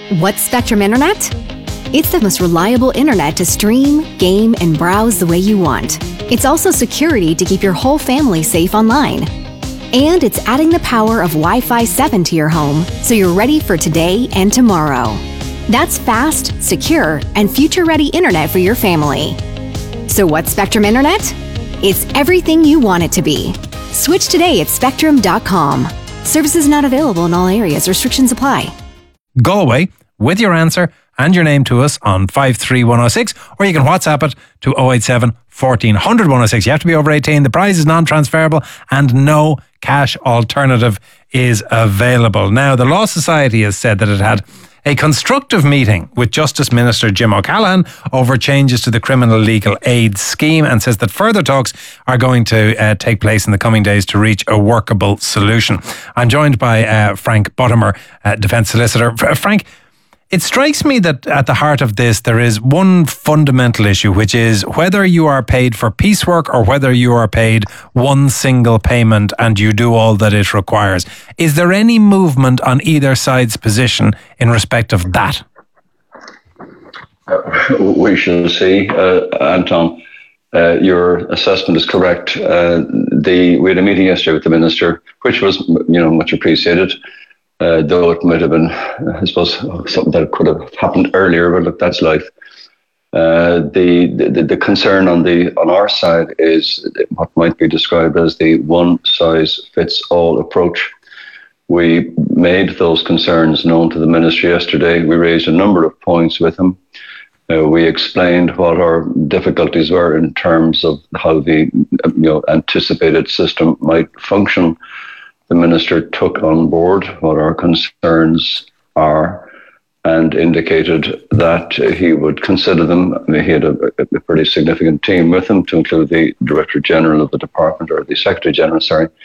What's Spectrum Internet? It's the most reliable internet to stream, game, and browse the way you want. It's also security to keep your whole family safe online. And it's adding the power of Wi-Fi 7 to your home so you're ready for today and tomorrow. That's fast, secure, and future-ready internet for your family. So what's Spectrum Internet? It's everything you want it to be. Switch today at spectrum.com. Services not available in all areas. Restrictions apply. Galway, with your answer and your name to us on 53106, or you can WhatsApp it to 087 1400 106. You have to be over 18. The prize is non-transferable and no cash alternative is available. Now, the Law Society has said that it had a constructive meeting with Justice Minister Jim O'Callaghan over changes to the criminal legal aid scheme, and says that further talks are going to take place in the coming days to reach a workable solution. I'm joined by Frank Buttimer, defence solicitor. Frank, it strikes me that at the heart of this there is one fundamental issue, which is whether you are paid for piecework or whether you are paid one single payment and you do all that it requires. Is there any movement on either side's position in respect of that? We shall see, Anton. Your assessment is correct. We had a meeting yesterday with the Minister, which was, much appreciated. Though it might have been, I suppose, something that could have happened earlier, but look, that's life. The concern on our side is what might be described as the one-size-fits-all approach. We made those concerns known to the Minister yesterday. We raised a number of points with him. We explained what our difficulties were in terms of how the anticipated system might function. The Minister took on board what our concerns are and indicated that he would consider them. I mean, he had a pretty significant team with him, to include the Director General of the Department, or the Secretary General,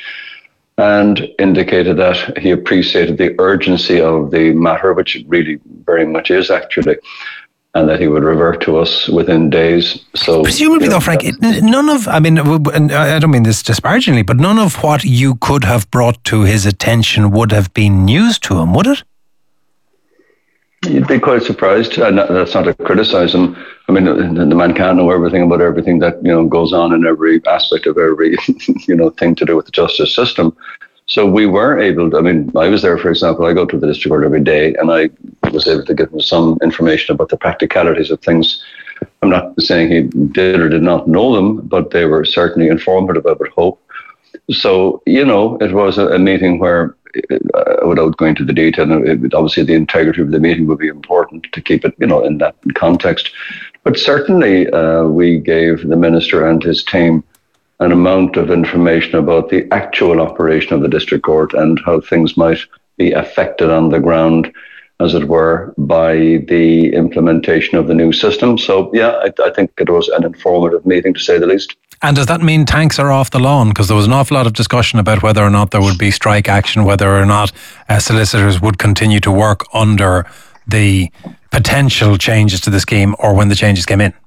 and indicated that he appreciated the urgency of the matter, which it really very much is actually, and that he would revert to us within days. So, presumably, though, Frank, none of, I don't mean this disparagingly, but none of what you could have brought to his attention would have been news to him, would it? You'd be quite surprised, and that's not to criticise him. I mean, the man can't know everything about everything that goes on in every aspect of every thing to do with the justice system. So we were able to, I was there, for example, I go to the district court every day, and I was able to give him some information about the practicalities of things. I'm not saying he did or did not know them, but they were certainly informative, I would hope. So, it was a meeting where, without going into the detail, obviously the integrity of the meeting would be important to keep it, in that context. But certainly we gave the Minister and his team an amount of information about the actual operation of the district court and how things might be affected on the ground, as it were, by the implementation of the new system. So, yeah, I think it was an informative meeting, to say the least. And does that mean tanks are off the lawn? Because there was an awful lot of discussion about whether or not there would be strike action, whether or not solicitors would continue to work under the potential changes to the scheme, or when the changes came in.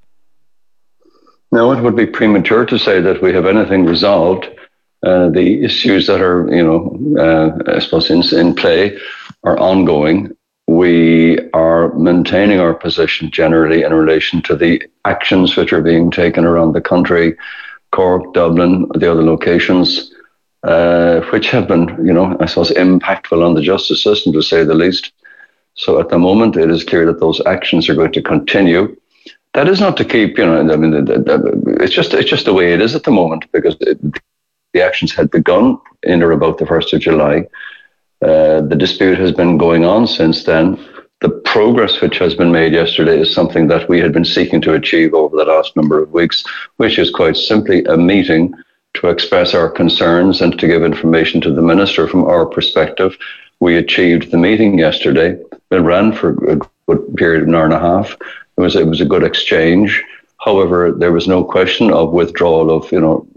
No, it would be premature to say that we have anything resolved. The issues that are, I suppose in play are ongoing. We are maintaining our position generally in relation to the actions which are being taken around the country, Cork, Dublin, the other locations, which have been, I suppose, impactful on the justice system, to say the least. So at the moment, it is clear that those actions are going to continue. That is not to keep, it's just the way it is at the moment, because the actions had begun in or about the 1st of July. The dispute has been going on since then. The progress which has been made yesterday is something that we had been seeking to achieve over the last number of weeks, which is quite simply a meeting to express our concerns and to give information to the Minister from our perspective. We achieved the meeting yesterday. It ran for a good period of an hour and a half. It was a good exchange. However, there was no question of withdrawal of,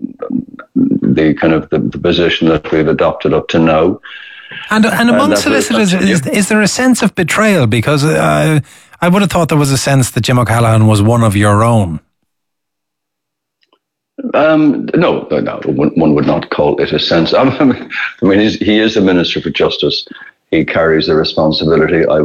the kind of the position that we've adopted up to now. And among solicitors, is there a sense of betrayal? Because I would have thought there was a sense that Jim O'Callaghan was one of your own. No, one would not call it a sense. He is the Minister for Justice. He carries the responsibility.